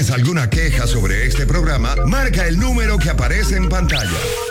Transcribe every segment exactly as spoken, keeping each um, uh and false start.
¿Tienes alguna queja sobre este programa? Marca el número que aparece en pantalla.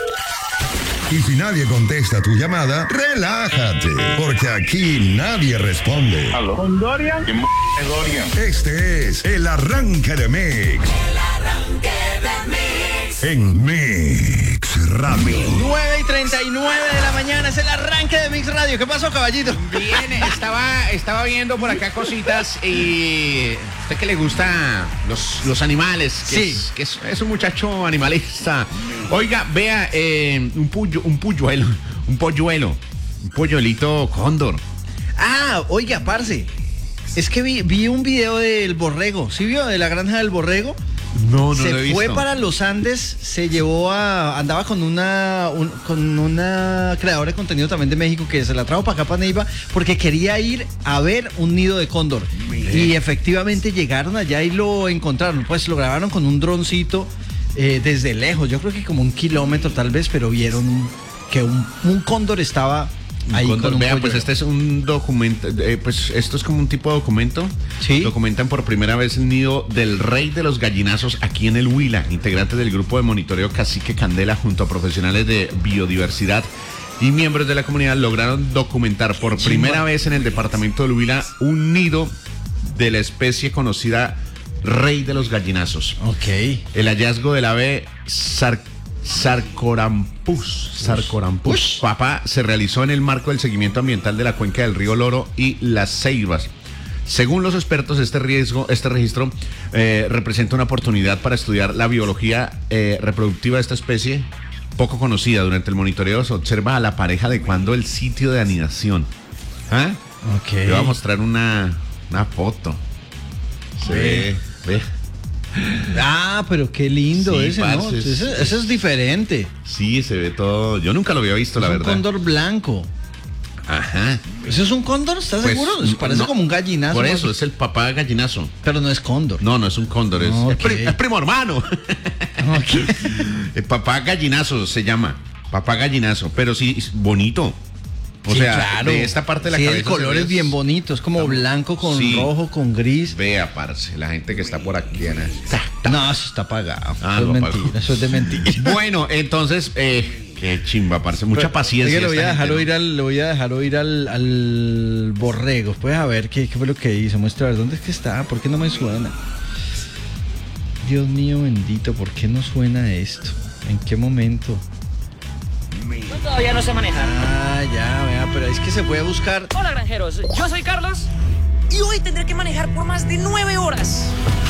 Y si nadie contesta tu llamada, relájate, porque aquí nadie responde. ¿Aló? ¿Con Dorian? ¿Qué m*** es Dorian? Este es el arranque de Mix. El arranque de Mix. En Mix Radio. nueve y treinta y nueve de la mañana es el arranque de Mix Radio. ¿Qué pasó, caballito? Bien, estaba, estaba viendo por acá cositas y usted que le gusta los, los animales, que, Sí. es, que es, es un muchacho animalista. Oiga, vea, eh, un puyo, un puyuelo, un polluelo, un polluelito cóndor. Ah, oiga, parce. Es que vi, vi un video del borrego. ¿Sí vio? De la granja del borrego. No, no se lo he fue visto. para los Andes, se llevó a... Andaba con una un- con una creadora de contenido también de México que se la trajo para acá, para Neiva, porque quería ir a ver un nido de cóndor. Bien. Y efectivamente llegaron allá y lo encontraron. Pues lo grabaron con un droncito eh, desde lejos, yo creo que como un kilómetro tal vez, pero vieron que un, un cóndor estaba ahí Cóndor, con un vea, pues polluelo. este es un documento, eh, pues esto es como un tipo de documento. Sí. Documentan por primera vez el nido del rey de los gallinazos aquí en el Huila. Integrantes del grupo de monitoreo Cacique Candela junto a profesionales de biodiversidad y miembros de la comunidad lograron documentar por primera vez en el departamento del Huila un nido de la especie conocida rey de los gallinazos. Ok. El hallazgo del ave Sar Sarcorampus, Sarcorampus, papá, se realizó en el marco del seguimiento ambiental de la cuenca del río Loro y las Ceibas. Según los expertos, este riesgo, este registro eh, representa una oportunidad para estudiar la biología eh, reproductiva de esta especie, poco conocida. Durante el monitoreo se observa a la pareja adecuando el sitio de anidación. ¿Ah? Ok. Le voy a mostrar una, una foto. Se ve, ve. Ah, pero qué lindo Sí, ese, ¿no? parce, es- Ese, ese es diferente. Sí, se ve todo. Yo nunca lo había visto, la es un verdad. cóndor blanco. Ajá. ¿Eso es un cóndor? ¿Estás Pues, seguro? Eso parece no. como un gallinazo. Por más eso, bien. es el papá gallinazo. Pero no es cóndor. No, no es un cóndor, es, Ok. es, pri- es primo hermano. Ok. El papá gallinazo se llama. Papá gallinazo. Pero sí, es bonito. O Sí, sea, claro. de esta parte de la Sí, cabeza. el color se ve es bien bonito. Es como Está- blanco con sí. rojo, con gris. Vea, parce, la gente que está por aquí. Ana. No, eso está apagado. Ah, eso lo es apagó. mentira. Eso es de mentira. Bueno, entonces, eh, qué chimba, parce. Mucha paciencia. Oiga, le voy a esta dejar gente, oír ¿no? al, le voy a dejar oír al, al borrego. Pues a ver qué, qué fue lo que hizo. Muestra a ver dónde es que está. ¿Por qué no me suena? Dios mío bendito, ¿por qué no suena esto? ¿En qué momento? Yo todavía no sé manejar. Ah, ya, vea, pero es que se puede buscar. Hola granjeros, yo soy Carlos y hoy tendré que manejar por más de nueve horas.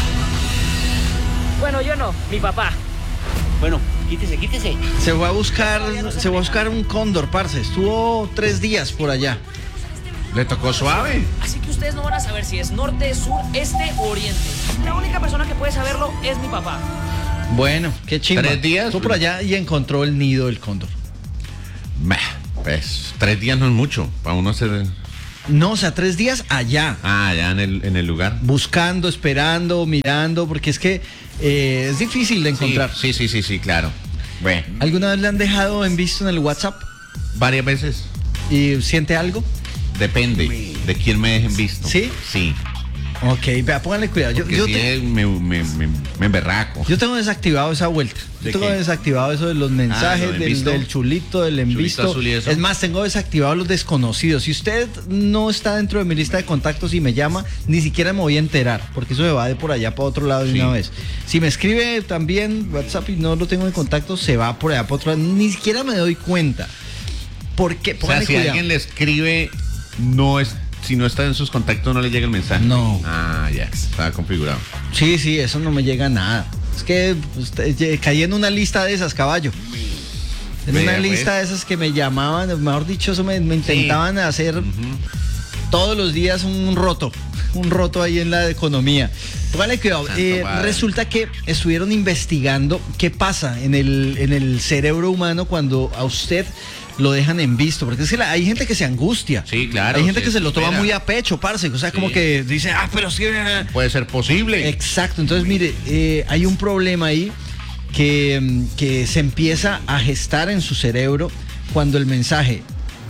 Bueno, yo no, mi papá. Bueno, quítese, quítese. Se va a buscar, se va a buscar un cóndor, parce. Estuvo tres días por allá. Le tocó suave. Así que ustedes no van a saber si es norte, sur, este o oriente. La única persona que puede saberlo es mi papá. Bueno, qué chimba. Tres días. Estuvo por allá y encontró el nido del cóndor. Bah, pues, tres días no es mucho. Para uno hacer. No, o sea, tres días allá. Ah, ya en el, en el lugar. Buscando, esperando, mirando, porque es que eh, es difícil de encontrar. Sí, sí, sí, sí, claro. Bueno, ¿Alguna vez le han dejado en visto en el WhatsApp varias veces. y siente algo? Depende de quién me dejen visto. ¿Sí? Sí. Ok, vea, pónganle cuidado. Yo, Porque yo si te- es, me, me, me, me emberraco. yo tengo desactivado esa vuelta. Yo ¿De tengo qué? desactivado eso de los mensajes, ¿lo del del, visto? del chulito, del envisto. azul y eso. Es más, tengo desactivado los desconocidos. Si usted no está dentro de mi lista de contactos y me llama, ni siquiera me voy a enterar, porque eso se va de por allá para otro lado de Sí. una vez. Si me escribe también WhatsApp y no lo tengo en contacto, se va por allá para otro lado. Ni siquiera me doy cuenta. ¿Por qué? O sea, Póngale si cuidado. alguien le escribe, no es, si no está en sus contactos, no le llega el mensaje. No. Ah, ya, estaba configurado. Sí, sí, eso no me llega a nada. Es que usted, ye- caí en una lista de esas, caballo. En Vea, una pues. lista de esas que me llamaban, mejor dicho, eso me, me intentaban hacer todos los días un roto, un roto ahí en la economía. Póngale cuidado. Santo Eh, padre. resulta que estuvieron investigando qué pasa en el, en el cerebro humano cuando a usted lo dejan en visto, porque es que la- hay gente que se angustia. Sí, claro, Hay gente se que se lo toma desespera. muy a pecho, parce. O sea, como Sí. que dice, ah, pero sí. eh, Puede ser posible. Exacto, entonces mire, eh, hay un problema ahí que, mm, que se empieza a gestar en su cerebro cuando el mensaje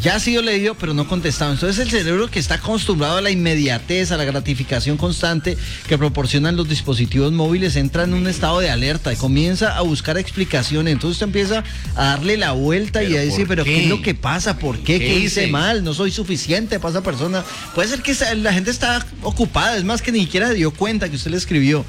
ya ha sido leído, pero no contestado. Entonces el cerebro, que está acostumbrado a la inmediatez, a la gratificación constante que proporcionan los dispositivos móviles, entra en un estado de alerta y comienza a buscar explicaciones. Entonces usted empieza a darle la vuelta y a decir, pero ¿qué? ¿qué es lo que pasa? ¿Por qué? ¿Qué, ¿Qué hice mal? No soy suficiente para esa persona. Puede ser que la gente está ocupada, es más, que ni siquiera se dio cuenta que usted le escribió.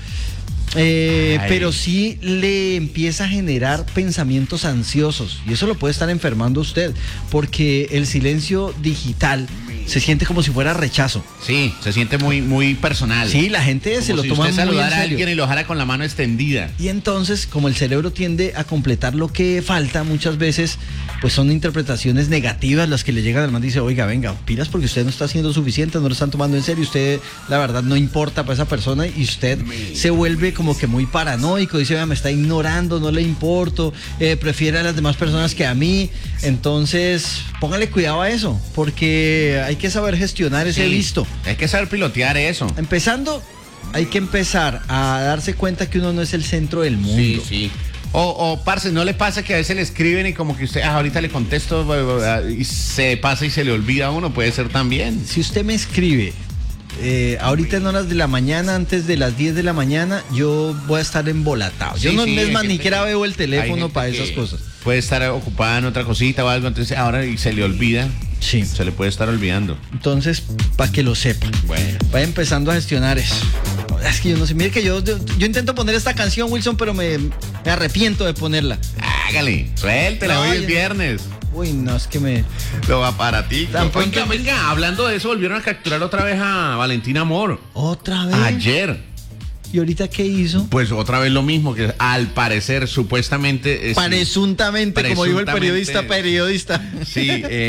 Eh, pero sí le empieza a generar pensamientos ansiosos, y eso lo puede estar enfermando usted, porque el silencio digital se siente como si fuera rechazo. Sí, se siente muy, muy personal. Sí, la gente como se lo si toma usted muy en saludara serio. a alguien y lo dejara con la mano extendida. Y entonces, como el cerebro tiende a completar lo que falta, muchas veces pues son interpretaciones negativas las que le llegan al man. Dice, oiga, venga, pilas, porque usted no está haciendo suficiente, no lo están tomando en serio, usted la verdad no importa para esa persona, y usted se vuelve como que muy paranoico, dice, oiga, me está ignorando, no le importo, eh, prefiere a las demás personas que a mí. Entonces póngale cuidado a eso, porque hay que saber gestionar ese Sí, visto. Hay que saber pilotear eso. Empezando, hay que empezar a darse cuenta que uno no es el centro del mundo. Sí, sí. O, o, parce, ¿no le pasa que a veces le escriben y como que usted, ah, ahorita le contesto y se pasa y se le olvida a uno? Puede ser también. Si usted me escribe eh, ahorita en horas de la mañana, antes de las diez de la mañana, yo voy a estar embolatado. Sí, yo no sí, es más, hay ni gente siquiera que- veo el hay teléfono gente para que esas cosas. Puede estar ocupada en otra cosita o algo, entonces ahora y se le olvida. Sí. Se le puede estar olvidando. Entonces, para que lo sepa. Bueno. Vaya empezando a gestionar eso. Es que yo no sé, mire que yo, yo, yo intento poner esta canción, Wilson, pero me, me arrepiento de ponerla. Hágale, suéltela, No, hoy es yo- viernes. Uy, no, es que me... Lo va para ti. Tampoco- Venga, venga, hablando de eso, volvieron a capturar otra vez a Valentina Amor. ¿Otra vez? Ayer. ¿Y ahorita qué hizo? Pues otra vez lo mismo, que al parecer, supuestamente... es- Presuntamente, como dijo el periodista, Presuntamente. periodista. Sí,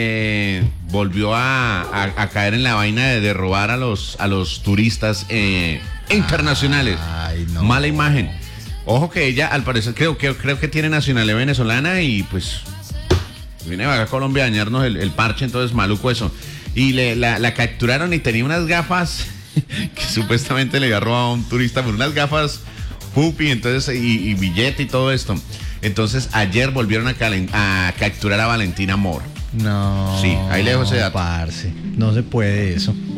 eh, volvió a, a- a caer en la vaina de, de robar a los, a los turistas eh, internacionales. Ay, no. Mala imagen. Ojo que ella, al parecer, creo, que creo que tiene nacionalidad venezolana y pues viene acá a Colombia a dañarnos el, el parche, entonces maluco eso. Y le, la, la capturaron y tenía unas gafas que supuestamente le había robado a un turista, por unas gafas pupi, entonces, y, y billete y todo esto. Entonces ayer volvieron a, calen- a capturar a Valentina Amor. No. Sí, ahí le dejo ese dato. Parce, no se puede eso.